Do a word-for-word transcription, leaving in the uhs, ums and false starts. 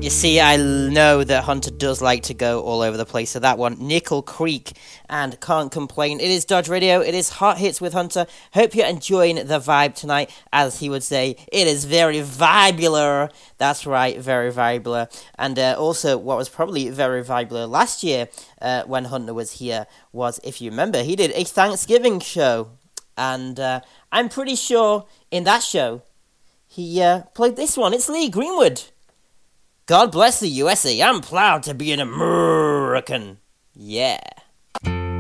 You see, I know that Hunter does like to go all over the place, so that one, Nickel Creek, and Can't Complain. It is Dodge Radio, it is Hot Hits with Hunter. Hope you're enjoying the vibe tonight, as he would say, it is very vibular. That's right, very vibular. And uh, also, what was probably very vibular last year, uh, when Hunter was here, was, if you remember, he did a Thanksgiving show. And uh, I'm pretty sure in that show, he uh, played this one. It's Lee Greenwood. God bless the U S A. I'm proud to be an American. Yeah.